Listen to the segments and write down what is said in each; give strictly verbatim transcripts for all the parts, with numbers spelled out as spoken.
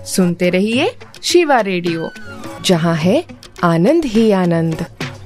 सुनते रहिए शिवा रेडियो, जहाँ है आनंद ही आनंद।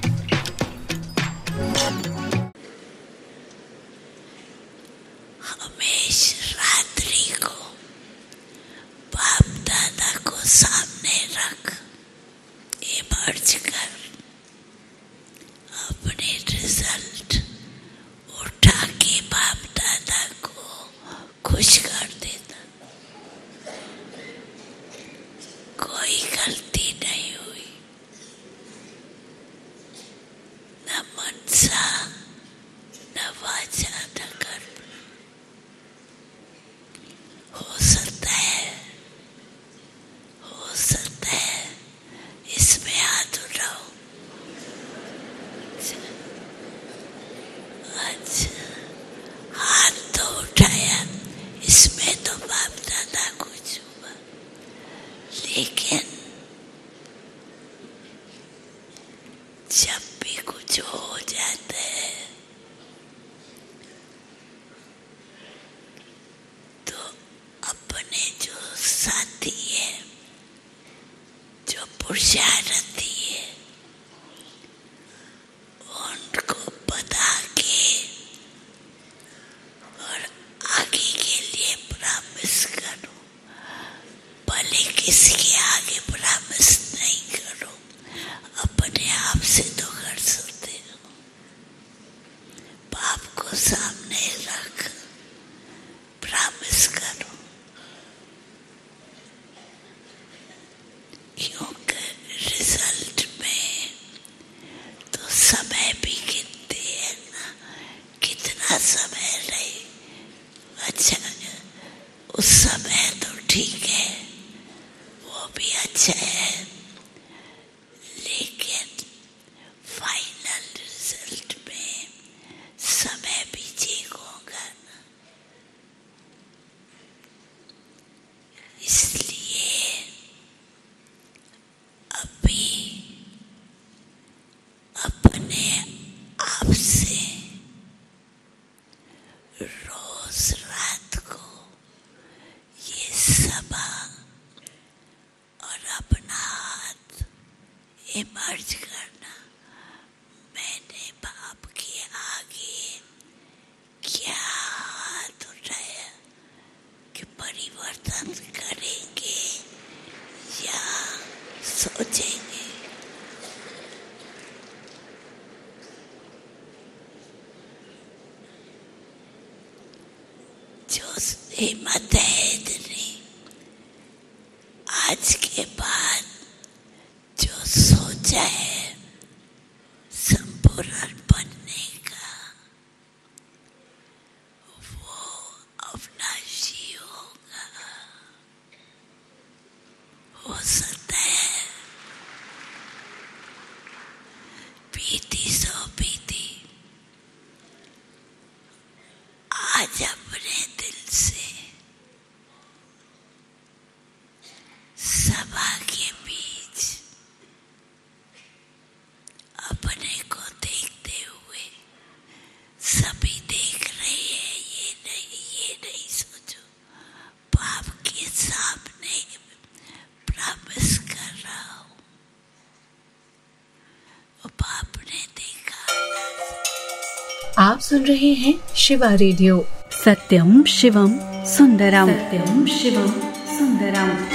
हिम्मत है इतनी आज के बाद जो सोचा है संपूर्ण बनने का, वो अविनाशी होगा। हो सकता है बीती सो बीती आज अपने दिल से सभा के बीच अपने को देखते हुए सभी देख रहे हैं, ये नहीं ये नहीं सोचो, बाप के सामने प्रॉमिस कर रहा हूँ, वो बाप ने देखा। आप सुन रहे हैं शिवा रेडियो। सत्यम शिवम सुंदरम, सत्यम शिवम सुंदरम।